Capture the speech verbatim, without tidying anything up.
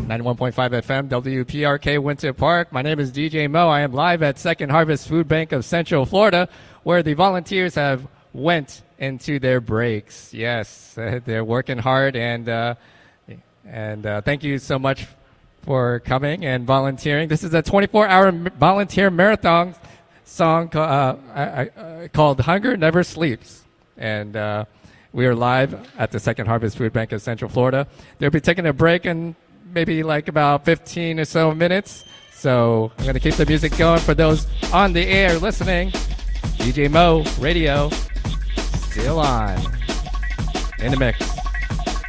ninety-one point five F M, W P R K, Winter Park. My name is D J Mo. I am live at Second Harvest Food Bank of Central Florida, where the volunteers have went into their breaks. Yes, uh, they're working hard, and uh, and uh, thank you so much for coming and volunteering. This is a twenty-four hour m- volunteer marathon song uh, uh, uh, called Hunger Never Sleeps. And uh, we are live at the Second Harvest Food Bank of Central Florida. They'll be taking a break in maybe like about fifteen or so minutes. So I'm going to keep the music going for those on the air listening. D J Mo Radio, still on, in the mix.